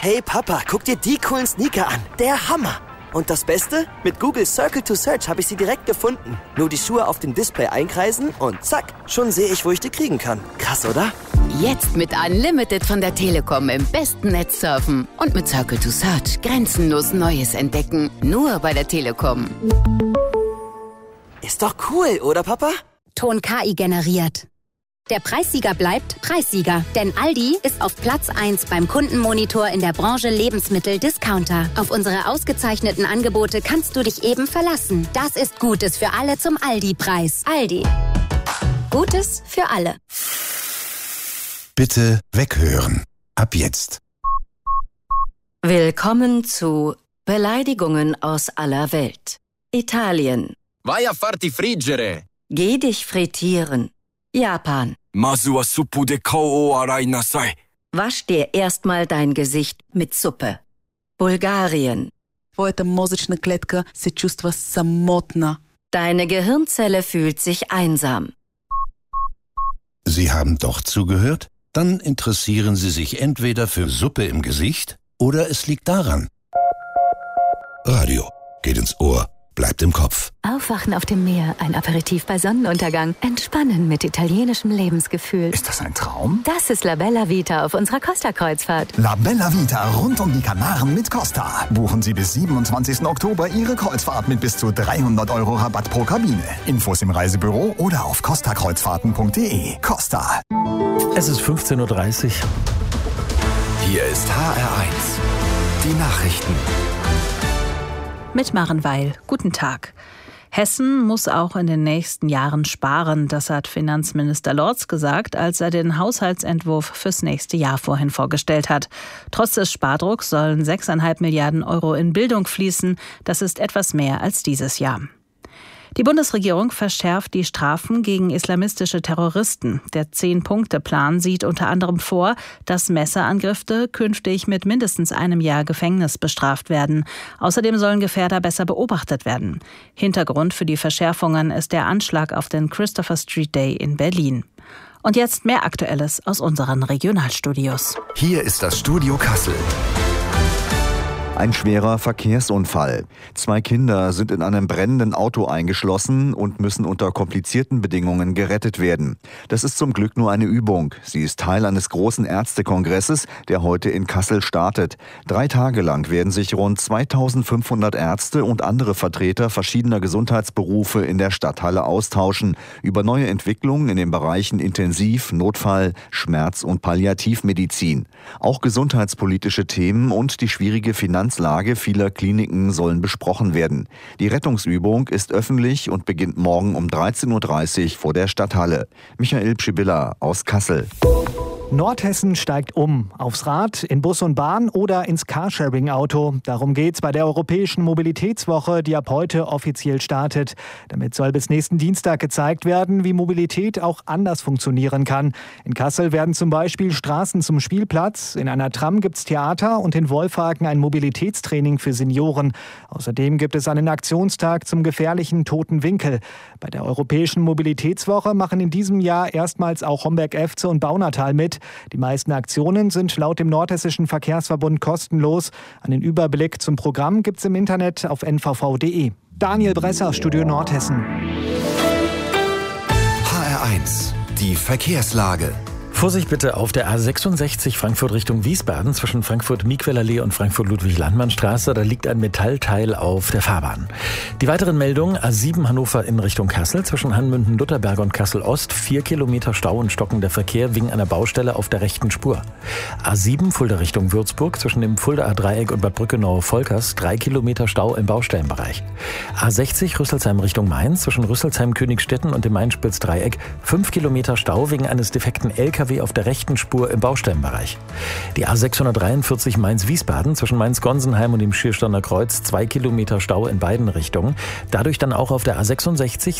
Hey Papa, guck dir die coolen Sneaker an. Der Hammer. Und das Beste? Mit Google Circle to Search habe ich sie direkt gefunden. Nur die Schuhe auf dem Display einkreisen und zack, schon sehe ich, wo ich die kriegen kann. Krass, oder? Jetzt mit Unlimited von der Telekom im besten Netz surfen. Und mit Circle to Search grenzenlos Neues entdecken. Nur bei der Telekom. Ist doch cool, oder Papa? Ton KI generiert. Der Preissieger bleibt Preissieger, denn Aldi ist auf Platz 1 beim Kundenmonitor in der Branche Lebensmittel-Discounter. Auf unsere ausgezeichneten Angebote kannst du dich eben verlassen. Das ist Gutes für alle zum Aldi-Preis. Aldi. Gutes für alle. Bitte weghören. Ab jetzt. Willkommen zu Beleidigungen aus aller Welt. Italien. Vai a farti friggere. Geh dich frittieren. Japan. Masu wa suppu de kao o arai nasai. Wasch dir erstmal dein Gesicht mit Suppe. Bulgarien. Твоята мозъчна клетка се чувства самотна. Deine Gehirnzelle fühlt sich einsam. Sie haben doch zugehört? Dann interessieren Sie sich entweder für Suppe im Gesicht oder es liegt daran. Radio geht ins Ohr, bleibt im Kopf. Aufwachen auf dem Meer, ein Aperitif bei Sonnenuntergang, entspannen mit italienischem Lebensgefühl. Ist das ein Traum? Das ist La Bella Vita auf unserer Costa-Kreuzfahrt. La Bella Vita rund um die Kanaren mit Costa. Buchen Sie bis 27. Oktober Ihre Kreuzfahrt mit bis zu 300 € Rabatt pro Kabine. Infos im Reisebüro oder auf costakreuzfahrten.de. Costa. Es ist 15:30 Uhr. Hier ist HR1. Die Nachrichten. Mit Maren Weil. Guten Tag. Hessen muss auch in den nächsten Jahren sparen, das hat Finanzminister Lorz gesagt, als er den Haushaltsentwurf fürs nächste Jahr vorhin vorgestellt hat. Trotz des Spardrucks sollen 6,5 Milliarden € in Bildung fließen. Das ist etwas mehr als dieses Jahr. Die Bundesregierung verschärft die Strafen gegen islamistische Terroristen. Der 10-Punkte-Plan sieht unter anderem vor, dass Messerangriffe künftig mit mindestens 1 Jahr Gefängnis bestraft werden. Außerdem sollen Gefährder besser beobachtet werden. Hintergrund für die Verschärfungen ist der Anschlag auf den Christopher Street Day in Berlin. Und jetzt mehr Aktuelles aus unseren Regionalstudios. Hier ist das Studio Kassel. Ein schwerer Verkehrsunfall. 2 Kinder sind in einem brennenden Auto eingeschlossen und müssen unter komplizierten Bedingungen gerettet werden. Das ist zum Glück nur eine Übung. Sie ist Teil eines großen Ärztekongresses, der heute in Kassel startet. 3 Tage lang werden sich rund 2500 Ärzte und andere Vertreter verschiedener Gesundheitsberufe in der Stadthalle austauschen über neue Entwicklungen in den Bereichen Intensiv-, Notfall-, Schmerz- und Palliativmedizin. Auch gesundheitspolitische Themen und die schwierige Finanzlage vieler Kliniken sollen besprochen werden. Die Rettungsübung ist öffentlich und beginnt morgen um 13:30 Uhr vor der Stadthalle. Michael Pschibilla aus Kassel. Nordhessen steigt um. Aufs Rad, in Bus und Bahn oder ins Carsharing-Auto. Darum geht's bei der Europäischen Mobilitätswoche, die ab heute offiziell startet. Damit soll bis nächsten Dienstag gezeigt werden, wie Mobilität auch anders funktionieren kann. In Kassel werden zum Beispiel Straßen zum Spielplatz, in einer Tram gibt's Theater und in Wolfhagen ein Mobilitätstraining für Senioren. Außerdem gibt es einen Aktionstag zum gefährlichen toten Winkel. Bei der Europäischen Mobilitätswoche machen in diesem Jahr erstmals auch Homberg-Efze und Baunatal mit. Die meisten Aktionen sind laut dem Nordhessischen Verkehrsverbund kostenlos. Einen Überblick zum Programm gibt's im Internet auf nvv.de. Daniel Bresser, Studio Nordhessen. HR1, die Verkehrslage. Vorsicht bitte auf der A66 Frankfurt Richtung Wiesbaden zwischen Frankfurt-Miquelallee und Frankfurt-Ludwig-Landmann-Straße. Da liegt ein Metallteil auf der Fahrbahn. Die weiteren Meldungen: A7 Hannover in Richtung Kassel zwischen Hanmünden-Lutherberg und Kassel-Ost. 4 Kilometer Stau und stockender Verkehr wegen einer Baustelle auf der rechten Spur. A7 Fulda Richtung Würzburg zwischen dem Fuldaer Dreieck und Bad Brückenau-Volkers. 3 Kilometer Stau im Baustellenbereich. A60 Rüsselsheim Richtung Mainz zwischen Rüsselsheim-Königstetten und dem Main-Spitz-Dreieck. 5 Kilometer Stau wegen eines defekten LKW auf der rechten Spur im Baustellenbereich. Die A643 Mainz-Wiesbaden zwischen Mainz-Gonsenheim und dem Schiersterner Kreuz. 2 Kilometer Stau in beiden Richtungen. Dadurch dann auch auf der A66